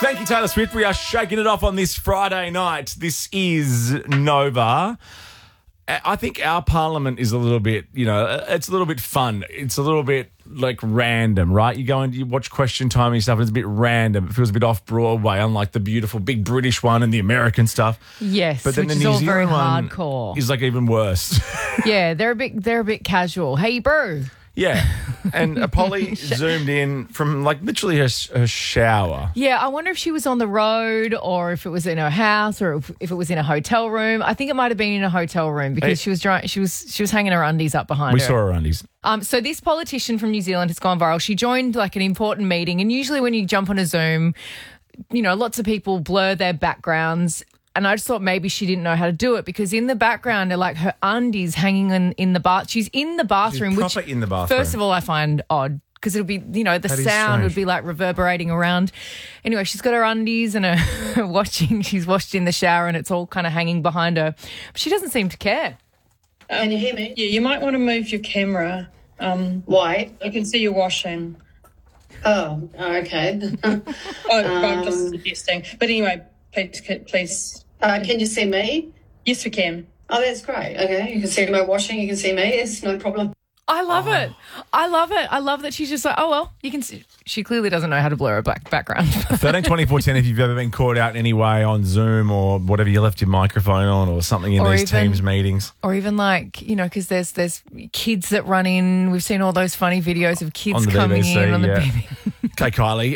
Thank you, Taylor Swift. We are shaking it off on this Friday night. This is Nova. I think our parliament is a little bit, it's a little bit fun. It's a little bit like random, right? You go and you watch Question Time and stuff, and it's a bit random. It feels a bit off Broadway, unlike the beautiful big British one and the American stuff. Yes, but then which the is New all Zealand very one hardcore. is like even worse. Yeah, they're a bit casual. Hey, bro. Yeah, and Polly zoomed in from like literally her shower. Yeah, I wonder if she was on the road or if it was in her house or if it was in a hotel room. I think it might have been in a hotel room because she was hanging her undies up behind her. We saw her undies. So this politician from New Zealand has gone viral. She joined like an important meeting, and usually when you jump on a Zoom, lots of people blur their backgrounds. And I just thought maybe she didn't know how to do it because in the background are like her undies hanging in the bath. She's in the bathroom. She's proper in the bathroom. First of all, I find odd because it'll be, the That is sound would strange. be like reverberating around. Anyway, she's got her undies and she's washed in the shower and it's all kind of hanging behind her. But she doesn't seem to care. Can you hear me? Yeah, you might want to move your camera. Why? I can see you washing. Oh, okay. I'm just suggesting. But anyway, please. Can you see me? Yes, we can. Oh, that's great. Okay, you can see my washing, you can see me. Yes, no problem. I love it. I love it. I love that she's just like, oh, well, you can see. She clearly doesn't know how to blur her background. 13 24 10 if you've ever been caught out in any way on Zoom or whatever, you left your microphone on or something in these Teams meetings. Or even like, because there's kids that run in. We've seen all those funny videos of kids coming BBC, in on the yeah. BBC. Okay,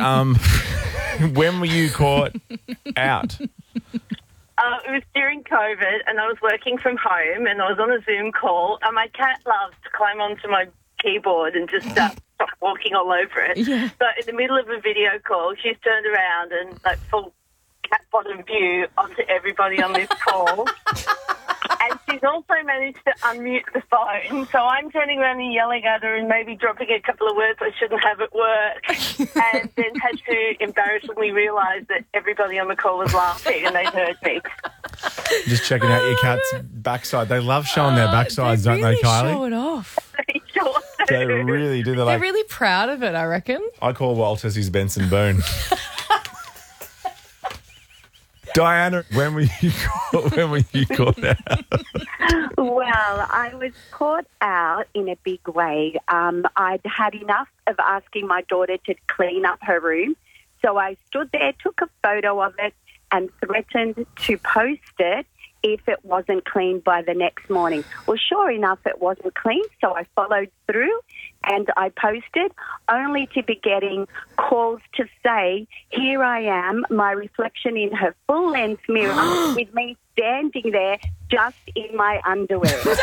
Kylie, when were you caught out? It was during COVID and I was working from home and I was on a Zoom call and my cat loves to climb onto my keyboard and just start walking all over it. Yeah. So in the middle of a video call, she's turned around and like full cat bottom view onto everybody on this call. And she's also managed to unmute the phone. So I'm turning around and yelling at her and maybe dropping a couple of words I shouldn't have at work. And then had to embarrassingly realise that everybody on the call was laughing and they'd heard me. Just checking out your cat's backside. They love showing their backsides, don't they, Kylie? Show it off. They sure do. They really do. They're really proud of it, I reckon. I call Walters his Benson Boone. Diana, when were you caught out? Well, I was caught out in a big way. I'd had enough of asking my daughter to clean up her room. So I stood there, took a photo of it and threatened to post it if it wasn't cleaned by the next morning. Well, sure enough, it wasn't clean, so I followed through and I posted, only to be getting calls to say, here I am, my reflection in her full-length mirror with me standing there just in my underwear. So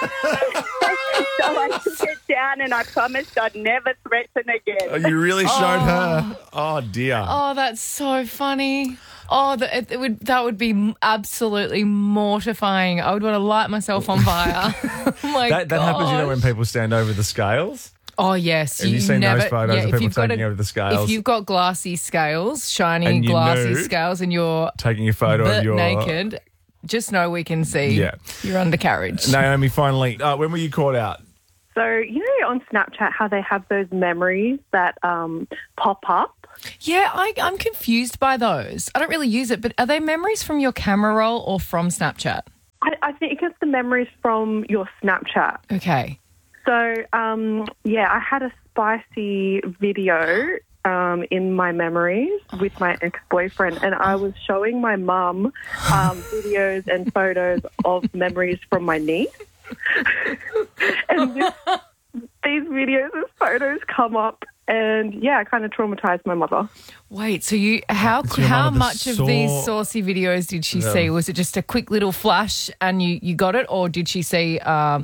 I took it down and I promised I'd never threaten again. Oh, you really showed her. Oh, dear. Oh, that's so funny. Oh, that would be absolutely mortifying. I would want to light myself on fire. Oh my that happens, when people stand over the scales. Oh, yes. Have you seen those photos of people taking over the scales? If you've got glassy scales, shiny And you glassy knew, scales, and you're taking a photo of your naked, just know we can see your undercarriage. Naomi, finally, when were you caught out? So, on Snapchat how they have those memories that pop up? Yeah, I'm confused by those. I don't really use it, but are they memories from your camera roll or from Snapchat? I think it's the memories from your Snapchat. Okay. So, I had a spicy video in my memories with my ex-boyfriend, and I was showing my mum videos and photos of memories from my niece. And these videos and photos come up, and it kind of traumatized my mother. Wait, so how much of these saucy videos did she see? Was it just a quick little flash and you got it, or did she see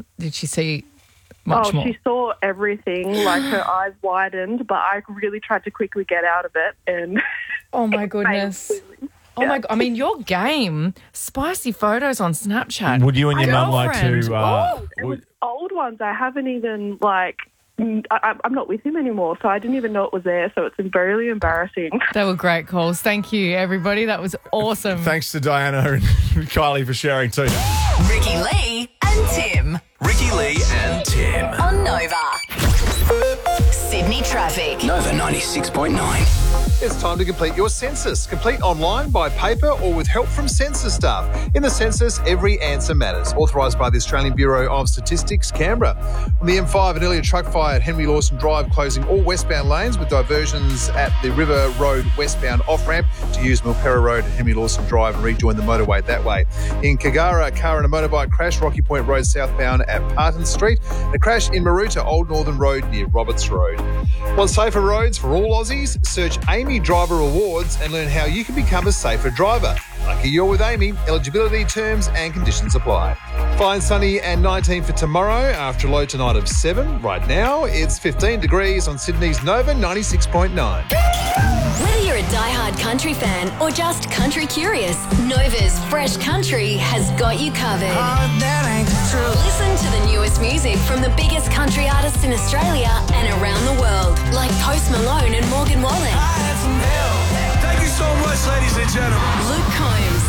much more? She saw everything, like her eyes widened, but I really tried to quickly get out of it. And oh my goodness. Oh my God. I mean, your game, spicy photos on Snapchat. Would you and your mum like to... it was old ones. I haven't even, I'm not with him anymore, so I didn't even know it was there, so it's very embarrassing. They were great calls. Thank you, everybody. That was awesome. Thanks to Diana and Kylie for sharing too. Ricky Lee and Tim. Ricky Lee and Tim. On Nova. Sydney Traffic. Nova 96.9. It's time to complete your census. Complete online, by paper or with help from census staff. In the census, every answer matters. Authorised by the Australian Bureau of Statistics, Canberra. On the M5, an earlier truck fire at Henry Lawson Drive closing all westbound lanes with diversions at the River Road westbound off-ramp to use Milpera Road at Henry Lawson Drive and rejoin the motorway that way. In Kagara, a car and a motorbike crash Rocky Point Road southbound at Parton Street. And a crash in Maroota, Old Northern Road near Roberts Road. Want safer roads for all Aussies? Search Amy Driver Awards and learn how you can become a safer driver. Lucky you're with Amy. Eligibility, terms and conditions apply. Fine, sunny and 19 for tomorrow after a low tonight of 7. Right now, it's 15 degrees on Sydney's Nova 96.9. Whether you're a diehard country fan or just country curious, Nova's Fresh Country has got you covered. Listen to the newest music from the biggest country artists in Australia and around the world, like Post Malone and Morgan Wallen. Thank you so much, ladies and gentlemen. Luke Combs.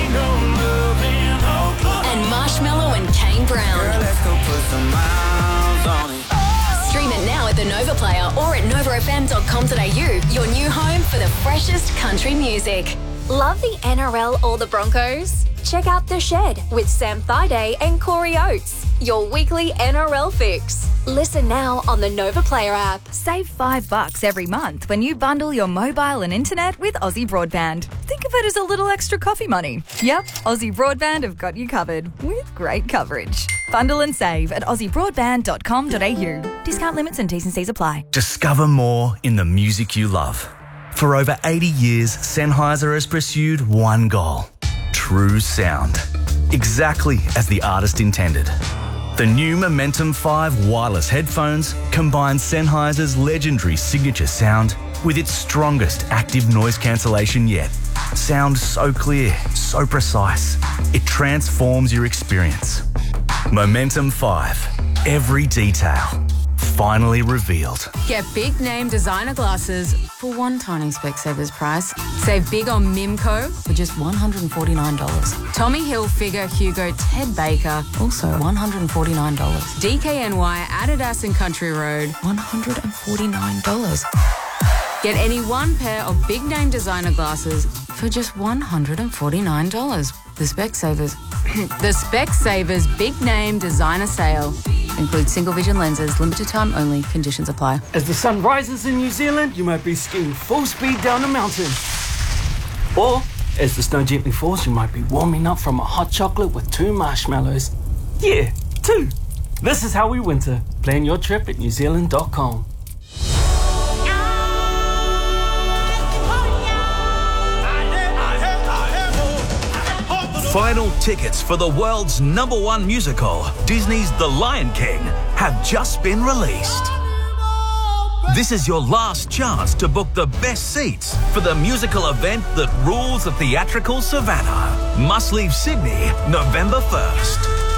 And Marshmello and Kane Brown. Girl, let's go put some miles on it. Stream it now at the Nova Player or at novafm.com.au, your new home for the freshest country music. Love the NRL or the Broncos? Check out The Shed with Sam Thaiday and Corey Oates, your weekly NRL fix. Listen now on the Nova Player app. Save $5 every month when you bundle your mobile and internet with Aussie Broadband. Think of it as a little extra coffee money. Yep, Aussie Broadband have got you covered with great coverage. Bundle and save at aussiebroadband.com.au. Discount limits and T's and C's apply. Discover more in the music you love. For over 80 years, Sennheiser has pursued one goal: true sound. Exactly as the artist intended. The new Momentum 5 wireless headphones combine Sennheiser's legendary signature sound with its strongest active noise cancellation yet. Sound so clear, so precise, it transforms your experience. Momentum 5. Every detail finally revealed. Get big name designer glasses for one tiny Specsavers price. Save big on Mimco for just $149. Tommy Hilfiger, Hugo, Ted Baker, also $149. DKNY, Adidas and Country Road, $149. Get any one pair of big name designer glasses for just $149. The Specsavers. The Specsavers Big Name Designer Sale. Includes single vision lenses, limited time only, conditions apply. As the sun rises in New Zealand, you might be skiing full speed down a mountain. Or, as the snow gently falls, you might be warming up from a hot chocolate with 2 marshmallows. Yeah, 2. This is how we winter. Plan your trip at newzealand.com. Final tickets for the world's #1 musical, Disney's The Lion King, have just been released. This is your last chance to book the best seats for the musical event that rules the theatrical savannah. Must leave Sydney November 1st.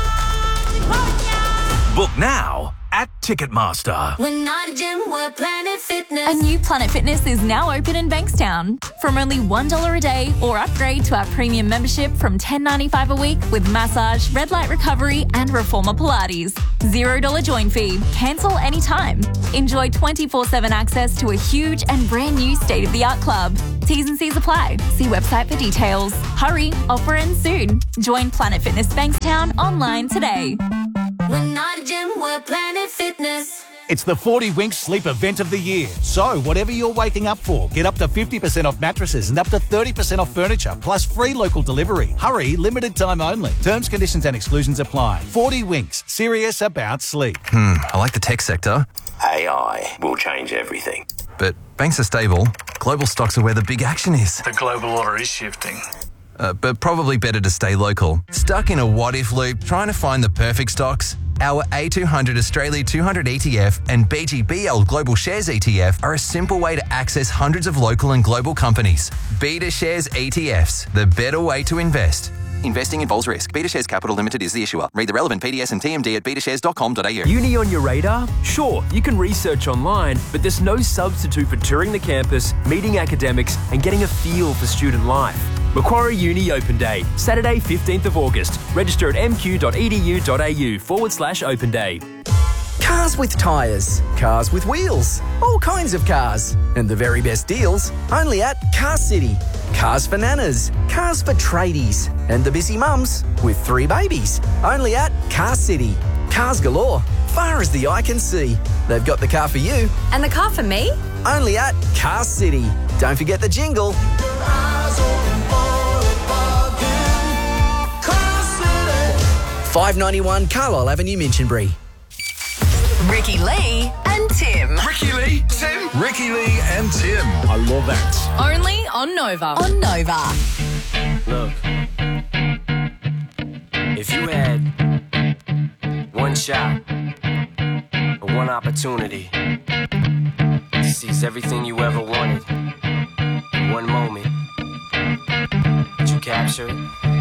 Book now at Ticketmaster. We're not a gym, we're Planet Fitness. A new Planet Fitness is now open in Bankstown. From only $1 a day or upgrade to our premium membership from $10.95 a week with massage, red light recovery and reformer Pilates. $0 join fee. Cancel anytime. Enjoy 24/7 access to a huge and brand new state-of-the-art club. T's and C's apply. See website for details. Hurry, offer ends soon. Join Planet Fitness Bankstown online today. We're not a gym, we're Planet Fitness. It's the 40 Winks Sleep Event of the Year. So, whatever you're waking up for, get up to 50% off mattresses and up to 30% off furniture, plus free local delivery. Hurry, limited time only. Terms, conditions and exclusions apply. 40 Winks, serious about sleep. I like the tech sector. AI will change everything. But banks are stable. Global stocks are where the big action is. The global order is shifting. But probably better to stay local. Stuck in a what-if loop trying to find the perfect stocks? Our A200 Australia 200 ETF and BGBL Global Shares ETF are a simple way to access hundreds of local and global companies. Beta Shares ETFs, the better way to invest. Investing involves risk. Beta Shares Capital Limited is the issuer. Read the relevant PDS and TMD at betashares.com.au. Uni on your radar? Sure, you can research online, but there's no substitute for touring the campus, meeting academics, and getting a feel for student life. Macquarie Uni Open Day, Saturday 15th of August. Register at mq.edu.au/Open Day. Cars with tyres, cars with wheels, all kinds of cars. And the very best deals only at Car City. Cars for nanas, cars for tradies, and the busy mums with 3 babies. Only at Car City. Cars galore, far as the eye can see. They've got the car for you. And the car for me? Only at Car City. Don't forget the jingle. $5.91 Carlisle Avenue, Minchinbury. Ricky Lee and Tim. Ricky Lee, Tim. Ricky Lee and Tim. I love that. Only on Nova. On Nova. Look, if you had one shot or one opportunity to seize everything you ever wanted in one moment, would you capture it?